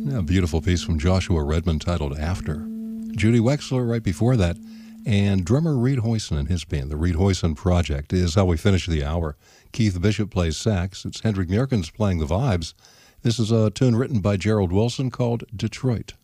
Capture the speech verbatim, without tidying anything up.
A beautiful piece from Joshua Redmond titled After. Judy Wexler right before that, and drummer Reed Hoyson and his band. The Reed Hoyson Project is how we finish the hour. Keith Bishop plays sax. It's Hendrik Meerkens playing the vibes. This is a tune written by Gerald Wilson called Detroit.